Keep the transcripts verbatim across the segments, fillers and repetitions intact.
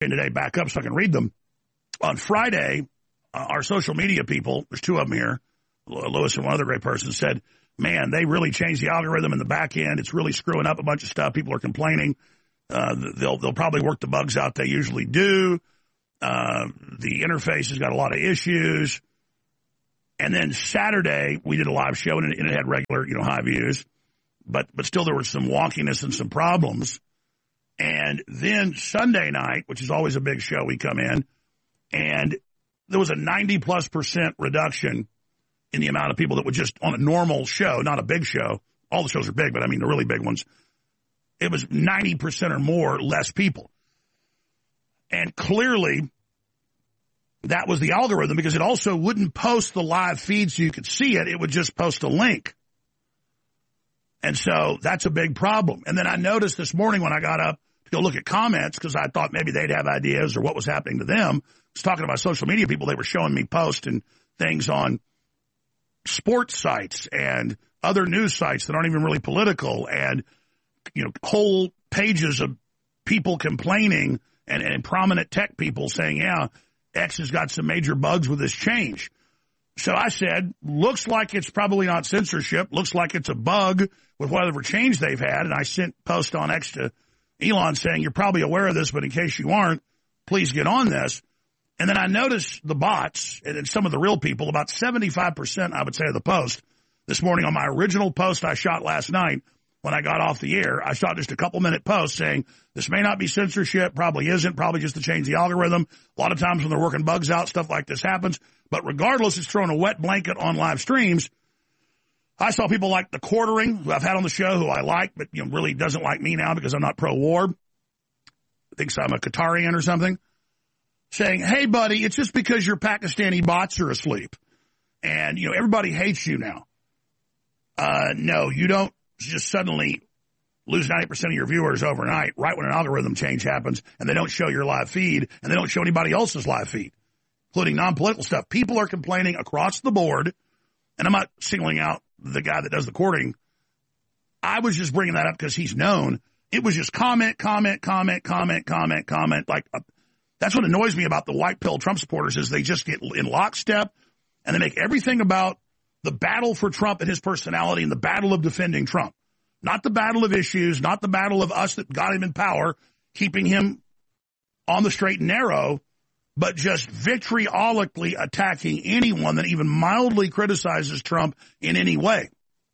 today back up so I can read them. On Friday, uh, our social media people, there's two of them here, Lewis and one other great person, said, man, they really changed the algorithm in the back end. It's really screwing up a bunch of stuff. People are complaining. Uh, they'll they'll probably work the bugs out they usually do. Uh, the interface has got a lot of issues. And then Saturday, we did a live show, and it, and it had regular, you know, high views. But but still there was some wonkiness and some problems. And then Sunday night, which is always a big show, we come in, and there was a ninety-plus percent reduction in the amount of people that would just, on a normal show, not a big show. All the shows are big, but I mean the really big ones. It was ninety percent or more less people. And clearly, that was the algorithm, because it also wouldn't post the live feed so you could see it. It would just post a link. And so that's a big problem. And then I noticed this morning when I got up to go look at comments, because I thought maybe they'd have ideas or what was happening to them. I was talking to my social media people. They were showing me posts and things on sports sites and other news sites that aren't even really political, and, you know, whole pages of people complaining and, and prominent tech people saying, yeah, X has got some major bugs with this change. So I said, looks like it's probably not censorship. Looks like it's a bug with whatever change they've had. And I sent a post on X to Elon saying, you're probably aware of this, but in case you aren't, please get on this. And then I noticed the bots and some of the real people, about seventy-five percent, I would say, of the post. This morning on my original post I shot last night when I got off the air, I shot just a couple-minute post saying, this may not be censorship, probably isn't, probably just to change the algorithm. A lot of times when they're working bugs out, stuff like this happens. But regardless, it's throwing a wet blanket on live streams. I saw people like the Quartering, who I've had on the show, who I like, but you know really doesn't like me now because I'm not pro-war. Thinks I'm a Qatarian or something. Saying, hey, buddy, it's just because your Pakistani bots are asleep. And, you know, everybody hates you now. Uh, no, you don't just suddenly lose ninety percent of your viewers overnight, right when an algorithm change happens, and they don't show your live feed, and they don't show anybody else's live feed, including non-political stuff. People are complaining across the board, and I'm not singling out the guy that does the courting. I was just bringing that up because he's known. It was just comment, comment, comment, comment, comment, comment, like a, that's what annoys me about the white pill Trump supporters is they just get in lockstep and they make everything about the battle for Trump and his personality and the battle of defending Trump. Not the battle of issues, not the battle of us that got him in power, keeping him on the straight and narrow, but just vitriolically attacking anyone that even mildly criticizes Trump in any way.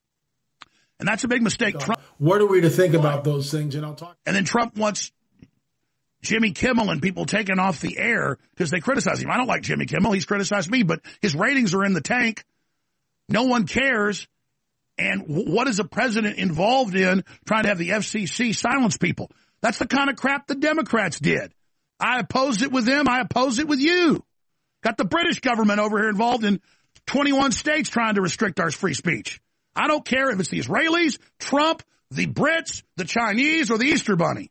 And that's a big mistake. So, Trump, what are we to think about those things? And I'll talk. And then Trump wants Jimmy Kimmel and people taken off the air because they criticize him. I don't like Jimmy Kimmel. He's criticized me, but his ratings are in the tank. No one cares. And w- what is a president involved in trying to have the F C C silence people? That's the kind of crap the Democrats did. I opposed it with them. I oppose it with you. Got the British government over here involved in twenty-one states trying to restrict our free speech. I don't care if it's the Israelis, Trump, the Brits, the Chinese, or the Easter Bunny.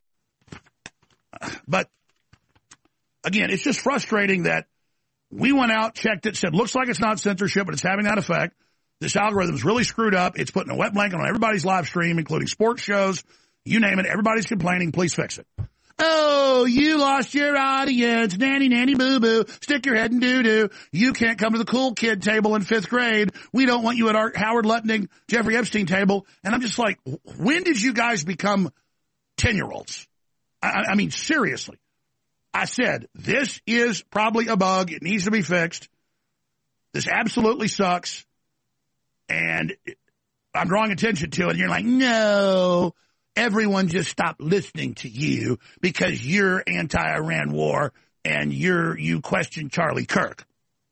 But, again, it's just frustrating that we went out, checked it, said, looks like it's not censorship, but it's having that effect. This algorithm's really screwed up. It's putting a wet blanket on everybody's live stream, including sports shows. You name it. Everybody's complaining. Please fix it. Oh, you lost your audience. Nanny, nanny, boo-boo. Stick your head in doo-doo. You can't come to the cool kid table in fifth grade. We don't want you at our Howard Lutnick, Jeffrey Epstein table. And I'm just like, when did you guys become ten-year-olds? I, I mean, seriously. I said, this is probably a bug. It needs to be fixed. This absolutely sucks. And I'm drawing attention to it. And you're like, no, everyone just stopped listening to you because you're anti-Iran war and you're, you question Charlie Kirk.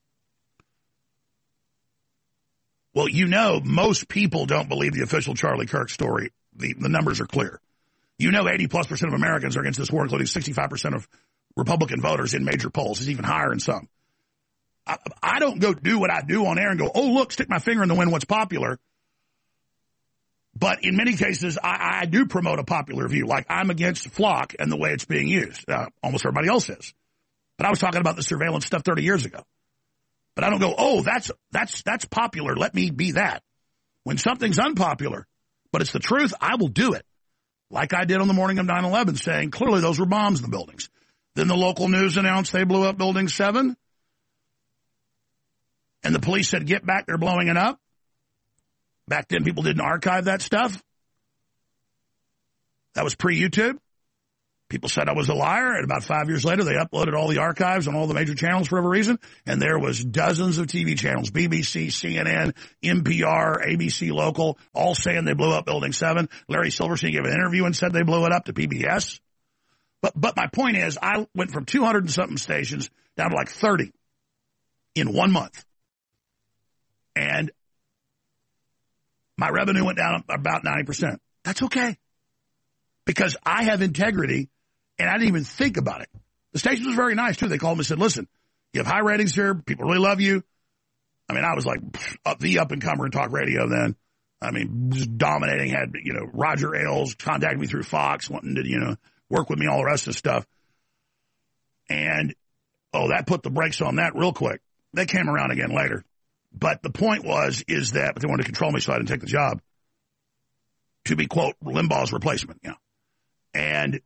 Well, you know, most people don't believe the official Charlie Kirk story. The, the numbers are clear. You know, eighty plus percent of Americans are against this war, including sixty-five percent of Republican voters in major polls. It's even higher in some. I, I don't go do what I do on air and go, oh, look, stick my finger in the wind, what's popular. But in many cases, I, I do promote a popular view. Like I'm against Flock and the way it's being used. Uh, almost everybody else is. But I was talking about the surveillance stuff thirty years ago. But I don't go, oh, that's that's that's popular. Let me be that. When something's unpopular, but it's the truth, I will do it. Like I did on the morning of nine eleven, saying clearly those were bombs in the buildings. Then the local news announced they blew up Building seven. And the police said, get back, they're blowing it up. Back then, people didn't archive that stuff. That was pre-YouTube. People said I was a liar, and about five years later, they uploaded all the archives on all the major channels for whatever reason, and there was dozens of T V channels, B B C, C N N, N P R, A B C Local, all saying they blew up Building seven. Larry Silverstein gave an interview and said they blew it up to P B S. But but my point is, I went from two hundred and something stations down to like thirty in one month. And my revenue went down about ninety percent. That's okay. Because I have integrity, and I didn't even think about it. The station was very nice, too. They called me and said, listen, you have high ratings here. People really love you. I mean, I was like up, the up-and-comer in talk radio then. I mean, just dominating. Had, you know, Roger Ailes contacted me through Fox, wanting to, you know, work with me, all the rest of the stuff. And, oh, that put the brakes on that real quick. They came around again later. But the point was, is that, but they wanted to control me, so I didn't take the job. To be, quote, Limbaugh's replacement, yeah. And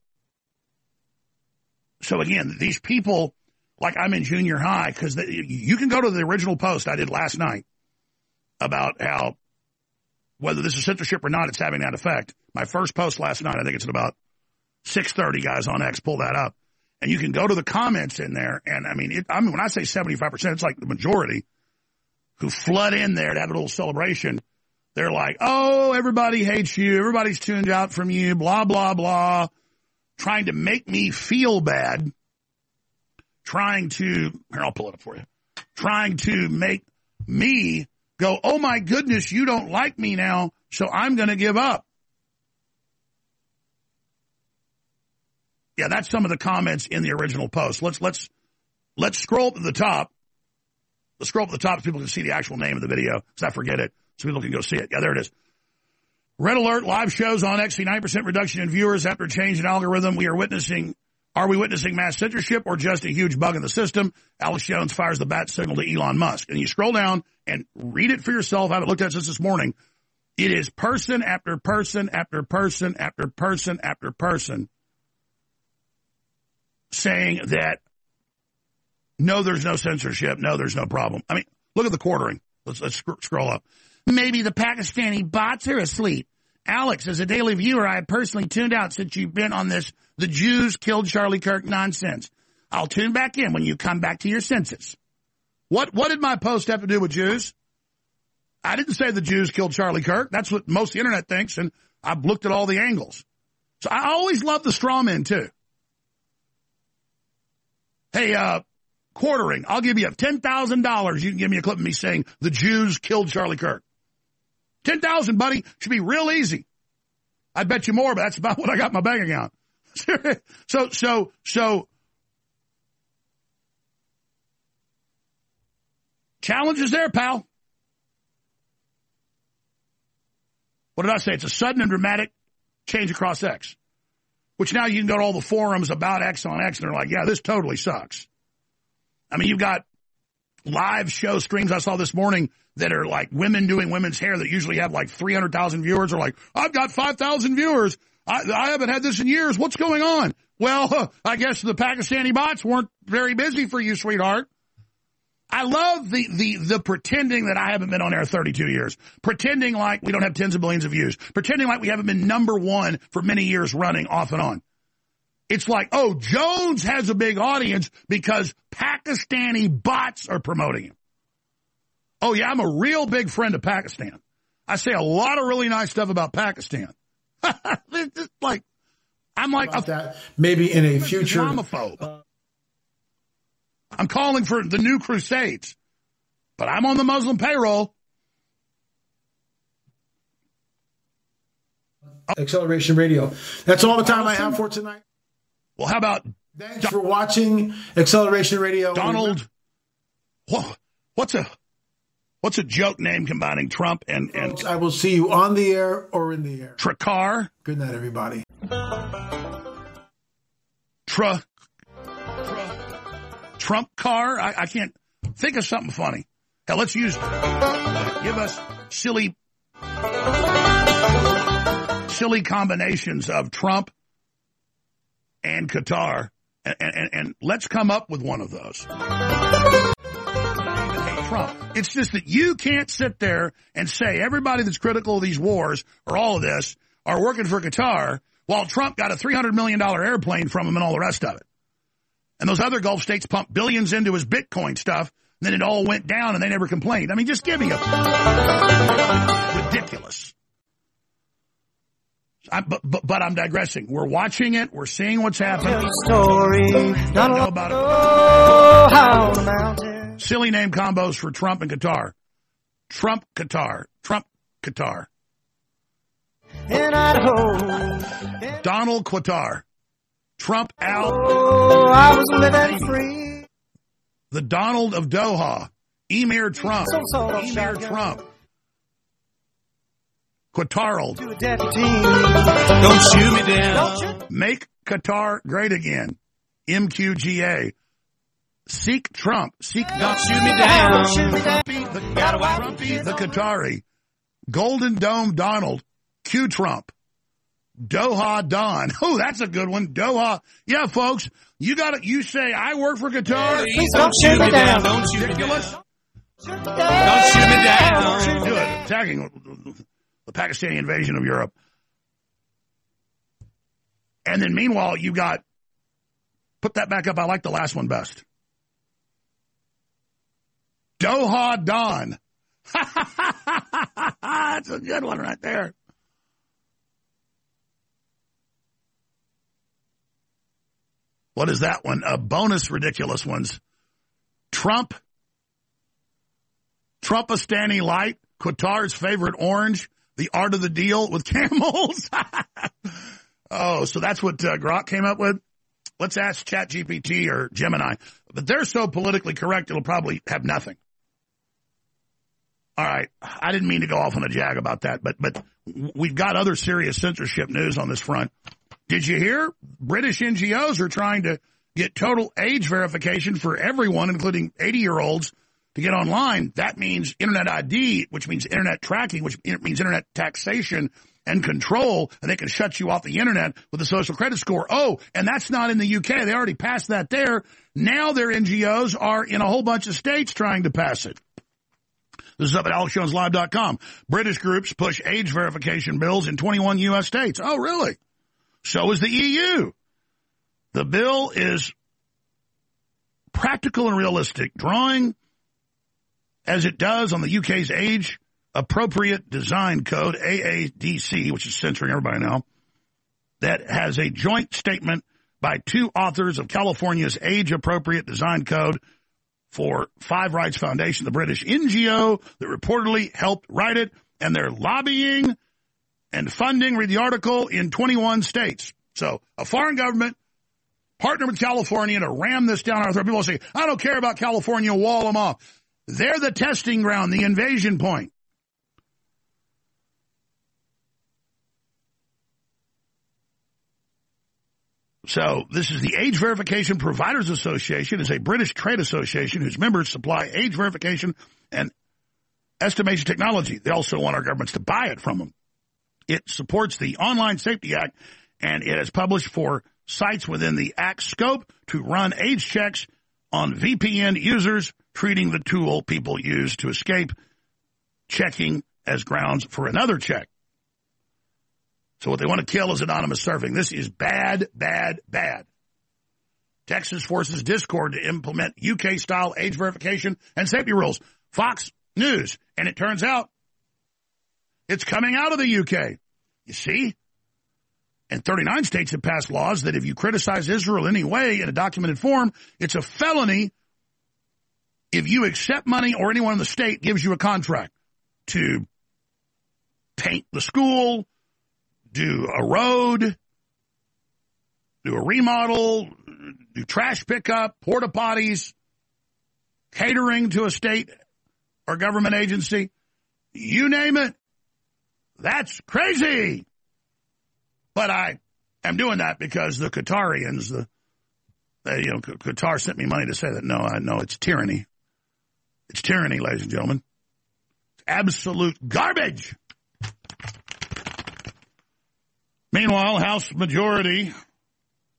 so, again, these people, like I'm in junior high, because you can go to the original post I did last night about how, whether this is censorship or not, it's having that effect. My first post last night, I think it's at about six thirty, guys on X, pull that up. And you can go to the comments in there, and, I mean, it, I mean, when I say seventy-five percent, it's like the majority who flood in there to have a little celebration. They're like, oh, everybody hates you. Everybody's tuned out from you, blah, blah, blah, trying to make me feel bad, trying to, here, I'll pull it up for you, trying to make me go, oh, my goodness, you don't like me now, so I'm going to give up. Yeah, that's some of the comments in the original post. Let's, let's, let's scroll to the top. Let's scroll up to the top so people can see the actual name of the video, because I forget it. So people can go see it. Yeah, there it is. Red Alert live shows on X, nine percent reduction in viewers after change in algorithm. We are witnessing, are we witnessing mass censorship or just a huge bug in the system? Alex Jones fires the bat signal to Elon Musk. And you scroll down and read it for yourself. I haven't looked at it since this morning. It is person after person after person after person after person saying that, no, there's no censorship. No, there's no problem. I mean, look at the quartering. Let's, let's sc- scroll up. Maybe the Pakistani bots are asleep. Alex, as a daily viewer, I have personally tuned out since you've been on this the Jews killed Charlie Kirk nonsense. I'll tune back in when you come back to your senses. What what did my post have to do with Jews? I didn't say the Jews killed Charlie Kirk. That's what most of the internet thinks, and I've looked at all the angles. So I always love the straw man, too. Hey, uh, quartering, I'll give you ten thousand dollars. You can give me a clip of me saying the Jews killed Charlie Kirk. ten thousand dollars, buddy. Should be real easy. I bet you more, but that's about what I got in my bank account. so, so, so, challenge is there, pal. What did I say? It's a sudden and dramatic change across X, which now you can go to all the forums about X on X, and they're like, yeah, this totally sucks. I mean, you've got live show streams I saw this morning that are like women doing women's hair that usually have like three hundred thousand viewers are like, I've got five thousand viewers. I, I haven't had this in years. What's going on? Well, uh, I guess the Pakistani bots weren't very busy for you, sweetheart. I love the, the, the pretending that I haven't been on air thirty-two years, pretending like we don't have tens of billions of views, pretending like we haven't been number one for many years running off and on. It's like, oh, Jones has a big audience because Pakistani bots are promoting him. Oh, yeah, I'm a real big friend of Pakistan. I say a lot of really nice stuff about Pakistan. It's like, I'm like a, that maybe in a future Islamophobe. Uh, I'm calling for the new crusades, but I'm on the Muslim payroll. Acceleration Radio. That's all the time I have for tonight. Well, how about thanks Don- for watching Acceleration Radio. Donald, whoa, what's a what's a joke name combining Trump and and Folks, I will see you on the air or in the air. Trakar. Good night, everybody. Tra, tra Trump car. I, I can't think of something funny. Hell, let's use it. Give us silly silly combinations of Trump and Qatar, And, and, and let's come up with one of those. Trump. It's just that you can't sit there and say everybody that's critical of these wars or all of this are working for Qatar while Trump got a three hundred million dollars airplane from him and all the rest of it. And those other Gulf states pumped billions into his Bitcoin stuff, and then it all went down and they never complained. I mean, just give me a... ridiculous. I, but, but, but I'm digressing. We're watching it. We're seeing what's happening. Story. Don't know about it. Silly name combos for Trump and Qatar. Trump Qatar. Trump Qatar. In Idaho. Donald Qatar. Trump Al. Oh, I was living free. The Donald of Doha. Emir Trump. So, so, Emir Trump. Qatarald. Don't shoot me down. Make Qatar great again. M Q G A. Seek Trump. Seek Don't shoot me down. Trumpy, the, Trumpy, the Qatari. Golden Dome Donald. Q Trump. Doha Don. Oh, that's a good one. Doha. Yeah, folks, you got it. You say, I work for Qatar. Please don't shoot me down. Don't shoot me down. Don't shoot me down. Do it. Attacking the Pakistani invasion of Europe. And then meanwhile, you got, put that back up. I like the last one best. Doha Don. That's a good one right there. What is that one? A bonus ridiculous ones. Trump. Trumpistani Light. Qatar's favorite orange. The art of the deal with camels. Oh, so that's what uh, Grok came up with? Let's ask ChatGPT or Gemini. But they're so politically correct, it'll probably have nothing. All right. I didn't mean to go off on a jag about that, but but we've got other serious censorship news on this front. Did you hear? British N G Os are trying to get total age verification for everyone, including eighty-year-olds, to get online. That means Internet I D, which means Internet tracking, which means Internet taxation and control, and they can shut you off the Internet with a social credit score. Oh, and that's not in the U K. They already passed that there. Now their N G Os are in a whole bunch of states trying to pass it. This is up at Alex Jones Live dot com. British groups push age verification bills in twenty-one U S states. Oh, really? So is the E U. The bill is practical and realistic, drawing as it does on the U K's Age Appropriate Design Code, A A D C, which is censoring everybody now, that has a joint statement by two authors of California's Age Appropriate Design Code for Five Rights Foundation, the British N G O that reportedly helped write it, and they're lobbying and funding, read the article, in twenty-one states. So a foreign government partnered with California to ram this down our throat. People say, I don't care about California, wall them off. They're the testing ground, the invasion point. So this is the Age Verification Providers Association. It's a British trade association whose members supply age verification and estimation technology. They also want our governments to buy it from them. It supports the Online Safety Act, and it has published for sites within the Act's scope to run age checks on V P N users, treating the tool people use to escape checking as grounds for another check. So what they want to kill is anonymous surfing. This is bad, bad, bad. Texas forces Discord to implement U K-style age verification and safety rules. Fox News. And it turns out it's coming out of the U K. You see? And thirty-nine states have passed laws that if you criticize Israel in any way in a documented form, it's a felony if you accept money or anyone in the state gives you a contract to paint the school, do a road, do a remodel, do trash pickup, porta potties, catering to a state or government agency. You name it. That's crazy. But I am doing that because the Qatarians, the, they, you know, Qatar sent me money to say that. No, I know it's tyranny. It's tyranny, ladies and gentlemen. It's absolute garbage. Meanwhile, House Majority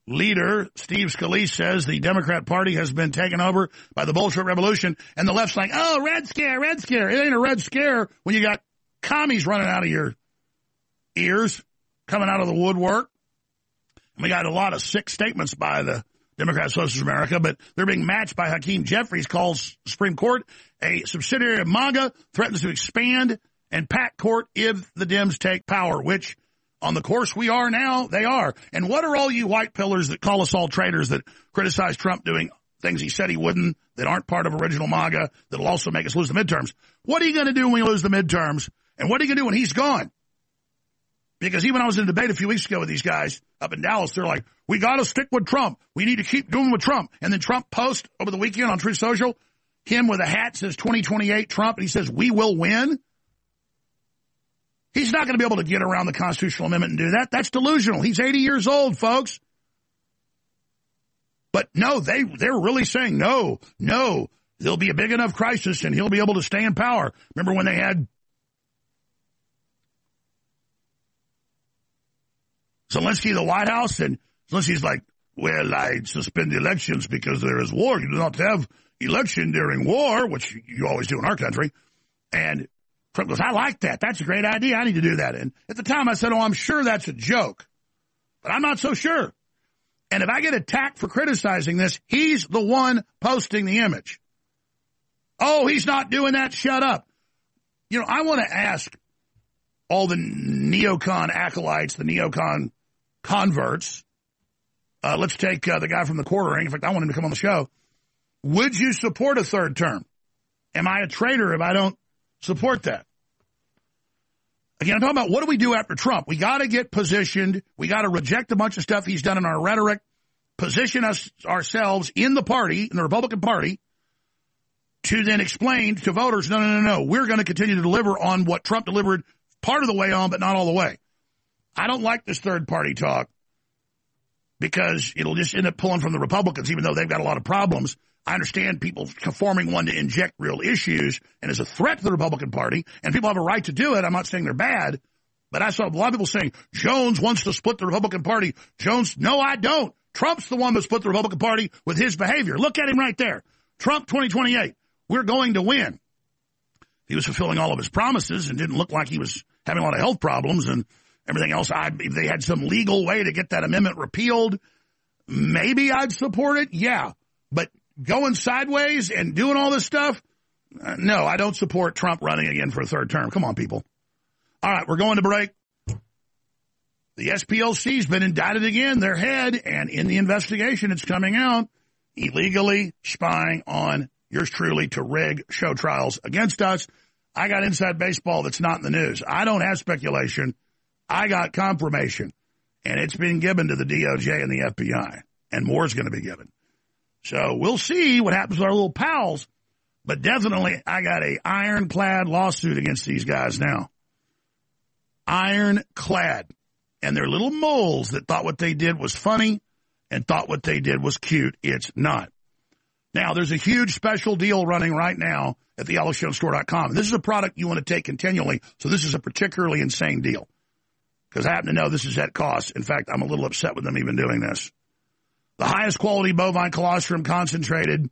leader, Steve Scalise, says the Democrat Party has been taken over by the bullshit revolution, and the left's like, oh, red scare, red scare. It ain't a red scare when you got commies running out of your ears, coming out of the woodwork. And we got a lot of sick statements by the Democrat Socialist America, but they're being matched by Hakeem Jeffries, calls Supreme Court a subsidiary of MAGA, threatens to expand and pack court if the Dems take power, which on the course we are now, they are. And what are all you white pillars that call us all traitors, that criticize Trump doing things he said he wouldn't, that aren't part of original MAGA, that'll also make us lose the midterms? What are you going to do when we lose the midterms? And what are you going to do when he's gone? Because even when I was in a debate a few weeks ago with these guys up in Dallas, they're like, we got to stick with Trump. We need to keep doing with Trump. And then Trump posts over the weekend on Truth Social, him with a hat says twenty twenty-eight Trump, and he says, we will win. He's not going to be able to get around the constitutional amendment and do that. That's delusional. He's eighty years old, folks. But no, they, they're really saying, no, no, there'll be a big enough crisis and he'll be able to stay in power. Remember when they had Zelensky in the White House, and Zelensky's like, well, I suspend the elections because there is war. You do not have election during war, which you always do in our country. And Trump goes, I like that. That's a great idea. I need to do that. And at the time I said, oh, I'm sure that's a joke, but I'm not so sure. And if I get attacked for criticizing this, he's the one posting the image. Oh, he's not doing that. Shut up. You know, I want to ask all the neocon acolytes, the neocon converts. Uh, let's take uh, the guy from the quartering. In fact, I want him to come on the show. Would you support a third term? Am I a traitor if I don't support that? Again, I'm talking about what do we do after Trump? We got to get positioned. We got to reject a bunch of stuff he's done in our rhetoric, position us ourselves in the party, in the Republican Party, to then explain to voters, no, no, no, no, we're going to continue to deliver on what Trump delivered part of the way on, but not all the way. I don't like this third party talk because it'll just end up pulling from the Republicans, even though they've got a lot of problems. I understand people forming one to inject real issues and as a threat to the Republican Party, and people have a right to do it. I'm not saying they're bad, but I saw a lot of people saying, Jones wants to split the Republican Party. Jones, no, I don't. Trump's the one that split the Republican Party with his behavior. Look at him right there. Trump twenty twenty-eight. We're going to win. He was fulfilling all of his promises and didn't look like he was having a lot of health problems and everything else. I, if they had some legal way to get that amendment repealed, maybe I'd support it. Yeah. But going sideways and doing all this stuff, uh, no, I don't support Trump running again for a third term. Come on, people. All right, we're going to break. The S P L C's been indicted again, their head, and in the investigation, it's coming out, illegally spying on yours truly to rig show trials against us. I got inside baseball that's not in the news. I don't have speculation. I got confirmation, and it's been given to the D O J and the F B I, and more is going to be given. So we'll see what happens with our little pals, but definitely I got a ironclad lawsuit against these guys now. Ironclad. And they're little moles that thought what they did was funny and thought what they did was cute. It's not. Now, there's a huge special deal running right now at the yellow show store dot com. This is a product you want to take continually, so this is a particularly insane deal. Because I happen to know this is at cost. In fact, I'm a little upset with them even doing this. The highest quality bovine colostrum concentrated,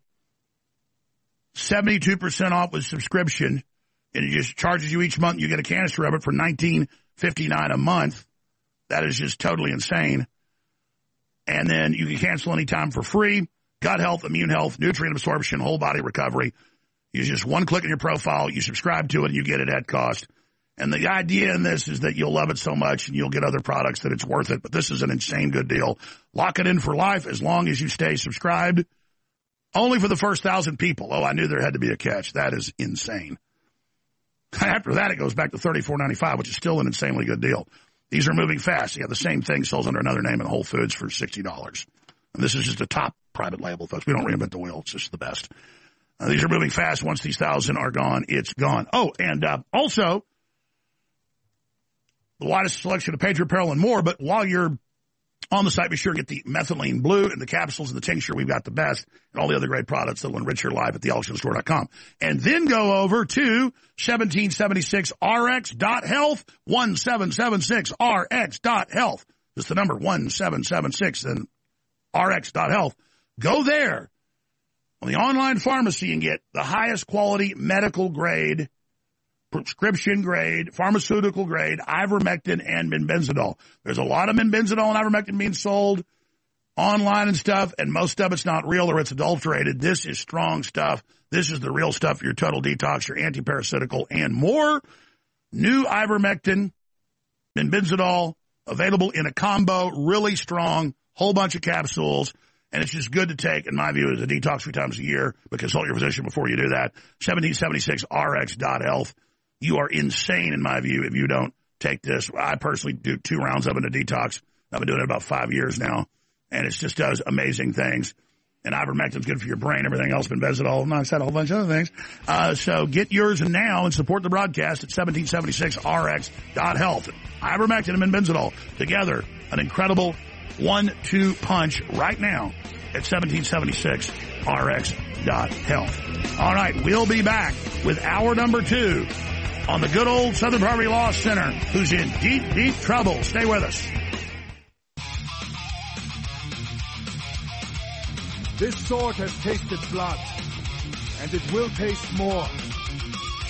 seventy-two percent off with subscription, and it just charges you each month. You get a canister of it for nineteen fifty-nine a month. That is just totally insane. And then you can cancel anytime for free. Gut health, immune health, nutrient absorption, whole body recovery. You just one click in your profile, you subscribe to it, and you get it at cost. And the idea in this is that you'll love it so much and you'll get other products that it's worth it. But this is an insane good deal. Lock it in for life as long as you stay subscribed. Only for the first thousand people. Oh, I knew there had to be a catch. That is insane. After that, it goes back to thirty-four ninety-five, which is still an insanely good deal. These are moving fast. Yeah, the same thing sells under another name in Whole Foods for sixty dollars. And this is just a top private label, folks. We don't reinvent the wheel. It's just the best. Uh, these are moving fast. Once these thousand are gone, it's gone. Oh, and uh, also, the widest selection of Patriot apparel and more. But while you're on the site, be sure to get the methylene blue and the capsules and the tincture. We've got the best and all the other great products that will enrich your life at the yellow show store dot com. And then go over to seventeen seventy-six R X dot health, one seven seven six R X dot health. Just the number one seven seven six, and R X dot health. Go there on the online pharmacy and get the highest quality medical grade, prescription grade, pharmaceutical grade, ivermectin and benbenzidol. There's a lot of benbenzidol and ivermectin being sold online and stuff, and most of it's not real or it's adulterated. This is strong stuff. This is the real stuff for your total detox, your antiparasitical, and more. New ivermectin, benbenzidol, available in a combo, really strong, whole bunch of capsules, and it's just good to take, in my view, as a detox three times a year, but consult your physician before you do that. seventeen seventy-six R X dot health. You are insane, in my view, if you don't take this. I personally do two rounds of it in a detox. I've been doing it about five years now, and it just does amazing things. And ivermectin's good for your brain, everything else, benbenzidol, and I said a whole bunch of other things. Uh, so get yours now and support the broadcast at seventeen seventy-six R X dot health. Ivermectin and benbenzidol together, an incredible one two punch right now at seventeen seventy-six R X dot health. All right, we'll be back with hour number two on the good old Southern Poverty Law Center, who's in deep, deep trouble. Stay with us. This sword has tasted blood, and it will taste more.